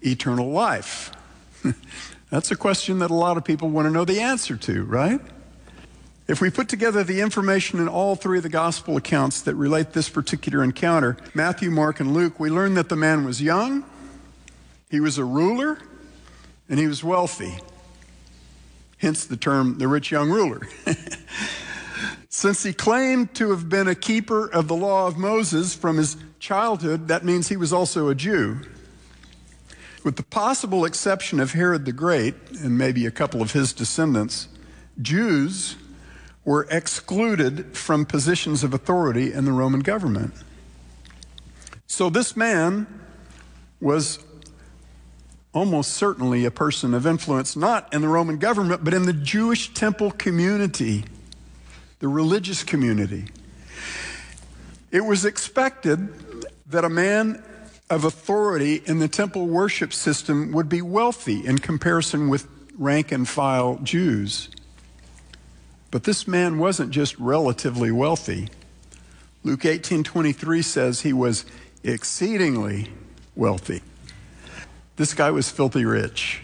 eternal life? That's a question that a lot of people want to know the answer to, right? If we put together the information in all three of the gospel accounts that relate this particular encounter, Matthew, Mark, and Luke, we learn that the man was young, he was a ruler, and he was wealthy. Hence the term, the rich young ruler. Since he claimed to have been a keeper of the law of Moses from his childhood, that means he was also a Jew. With the possible exception of Herod the Great, and maybe a couple of his descendants, Jews were excluded from positions of authority in the Roman government. So this man was almost certainly a person of influence, not in the Roman government, but in the Jewish temple community, the religious community. It was expected that a man of authority in the temple worship system would be wealthy in comparison with rank and file Jews. But this man wasn't just relatively wealthy. Luke 18:23 says he was exceedingly wealthy. This guy was filthy rich.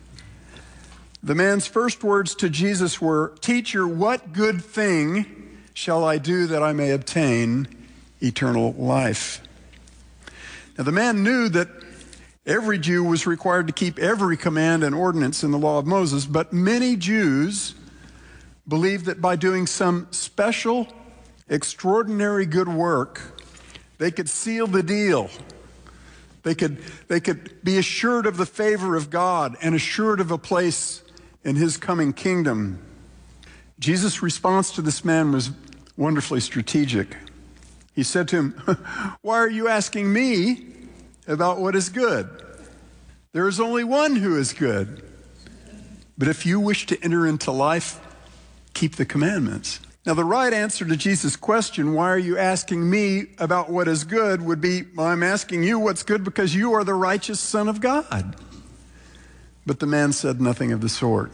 The man's first words to Jesus were, "Teacher, what good thing shall I do that I may obtain eternal life?" Now, the man knew that every Jew was required to keep every command and ordinance in the law of Moses, but many Jews believed that by doing some special, extraordinary good work, they could seal the deal. They could be assured of the favor of God and assured of a place in his coming kingdom. Jesus' response to this man was wonderfully strategic. He said to him, "Why are you asking me about what is good? There is only one who is good. But if you wish to enter into life, keep the commandments." Now, the right answer to Jesus' question, "Why are you asking me about what is good?" would be, "Well, I'm asking you what's good because you are the righteous Son of God." But the man said nothing of the sort.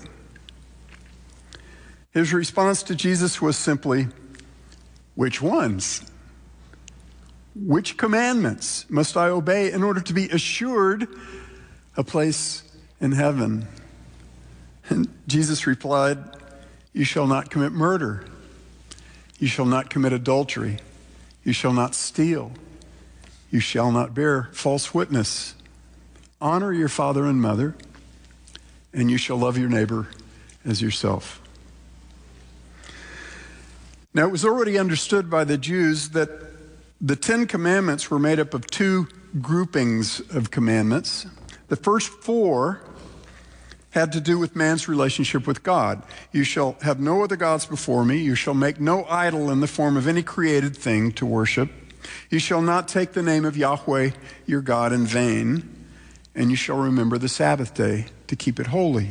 His response to Jesus was simply, "Which ones? Which commandments must I obey in order to be assured a place in heaven?" And Jesus replied, "You shall not commit murder. You shall not commit adultery. You shall not steal. You shall not bear false witness. Honor your father and mother, and you shall love your neighbor as yourself." Now, it was already understood by the Jews that the 10 commandments were made up of two groupings of commandments. The first 4 had to do with man's relationship with God. "You shall have no other gods before me. You shall make no idol in the form of any created thing to worship. You shall not take the name of Yahweh your God in vain. And you shall remember the Sabbath day to keep it holy."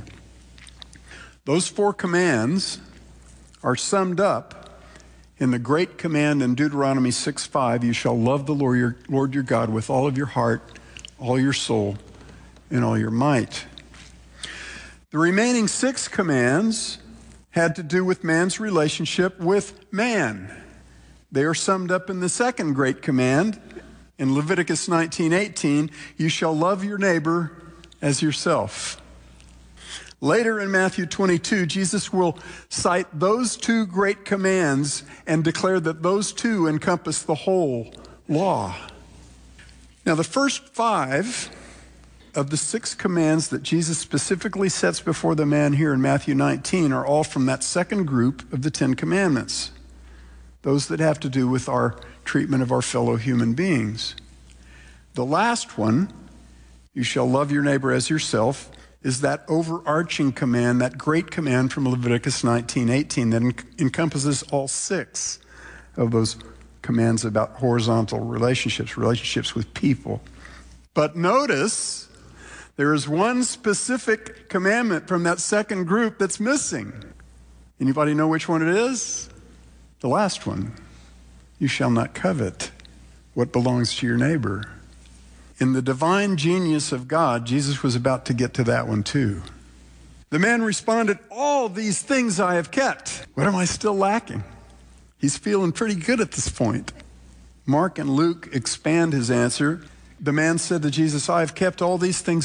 Those 4 commands are summed up in the great command in Deuteronomy 6:5, "You shall love the Lord your God with all of your heart, all your soul, and all your might." The remaining 6 commands had to do with man's relationship with man. They are summed up in the second great command in Leviticus 19:18, "You shall love your neighbor as yourself." Later in Matthew 22, Jesus will cite those 2 great commands and declare that those 2 encompass the whole law. Now, the first 5 of the 6 commands that Jesus specifically sets before the man here in Matthew 19 are all from that second group of the 10 commandments, those that have to do with our treatment of our fellow human beings. The last one, "You shall love your neighbor as yourself," is that overarching command, that great command from Leviticus 19:18 that encompasses all 6 of those commands about horizontal relationships with people. But notice, there is one specific commandment from that second group that's missing. Anybody know which one it is? The last one. "You shall not covet what belongs to your neighbor." In the divine genius of God, Jesus was about to get to that one too. The man responded, "All these things I have kept. What am I still lacking?" He's feeling pretty good at this point. Mark and Luke expand his answer. The man said to Jesus, "I have kept all these things